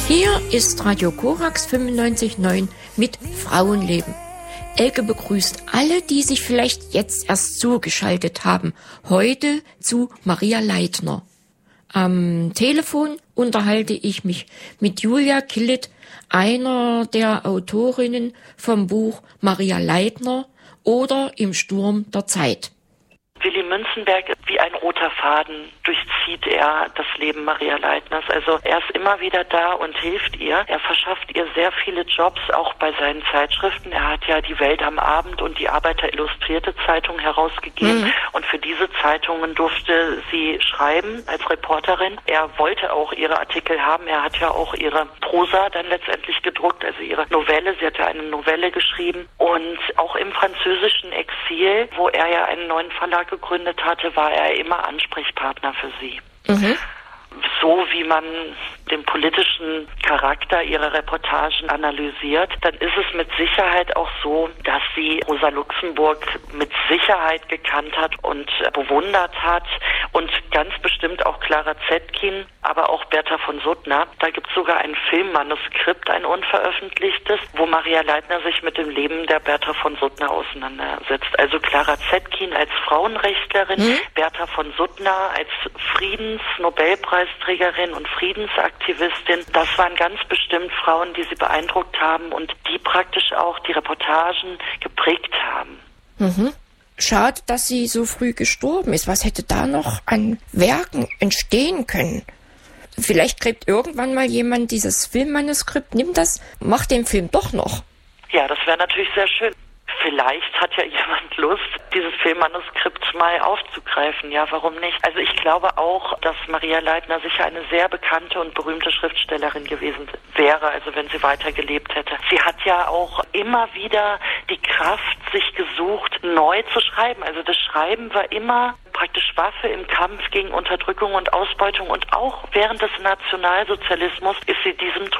Hier ist Radio Korax 95.9 mit Frauenleben. Elke begrüßt alle, die sich vielleicht jetzt erst zugeschaltet haben, heute zu Maria Leitner. Am Telefon unterhalte ich mich mit Julia Killet, einer der Autorinnen vom Buch Maria Leitner oder Im Sturm der Zeit. Willy Münzenberg, wie ein roter Faden durchzieht er das Leben Maria Leitners. Also er ist immer wieder da und hilft ihr. Er verschafft ihr sehr viele Jobs, auch bei seinen Zeitschriften. Er hat ja die Welt am Abend und die Arbeiter Illustrierte Zeitung herausgegeben. Und für diese Zeitungen durfte sie schreiben als Reporterin. Er wollte auch ihre Artikel haben. Er hat ja auch ihre Prosa dann letztendlich gedruckt, also ihre Novelle. Sie hat ja eine Novelle geschrieben. Und auch im französischen Exil, wo er ja einen neuen Verlag gegründet hatte, war er immer Ansprechpartner für sie. So wie man den politischen Charakter ihrer Reportagen analysiert, dann ist es mit Sicherheit auch so, dass sie Rosa Luxemburg mit Sicherheit gekannt hat und bewundert hat und ganz bestimmt auch Clara Zetkin, aber auch Bertha von Suttner. Da gibt es sogar ein Filmmanuskript, ein unveröffentlichtes, wo Maria Leitner sich mit dem Leben der Bertha von Suttner auseinandersetzt. Also Clara Zetkin als Frauenrechtlerin, Bertha von Suttner als Friedensnobelpreisträgerin und Friedensaktivistin. Das waren ganz bestimmt Frauen, die sie beeindruckt haben und die praktisch auch die Reportagen geprägt haben. Schade, dass sie so früh gestorben ist. Was hätte da noch an Werken entstehen können? Vielleicht gräbt irgendwann mal jemand dieses Filmmanuskript, nimmt das, macht den Film doch noch. Ja, das wäre natürlich sehr schön. Vielleicht hat ja jemand Lust, dieses Filmmanuskript mal aufzugreifen. Ja, warum nicht? Also ich glaube auch, dass Maria Leitner sicher eine sehr bekannte und berühmte Schriftstellerin gewesen wäre, also wenn sie weitergelebt hätte. Sie hat ja auch immer wieder die Kraft sich gesucht, neu zu schreiben. Also das Schreiben war immer praktisch Waffe im Kampf gegen Unterdrückung und Ausbeutung. Und auch während des Nationalsozialismus ist sie diesem